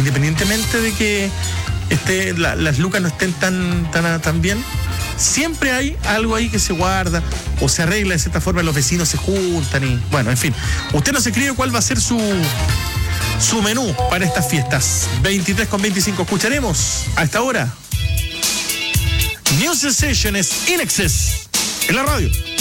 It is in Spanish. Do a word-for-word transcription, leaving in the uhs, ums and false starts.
independientemente de que este, la, las lucas no estén tan, tan, tan bien, siempre hay algo ahí que se guarda o se arregla de cierta forma, los vecinos se juntan y bueno, en fin. Usted nos escribe cuál va a ser su, su menú para estas fiestas. veintitrés con veinticinco, escucharemos a esta hora New Sensations In Excess en la radio.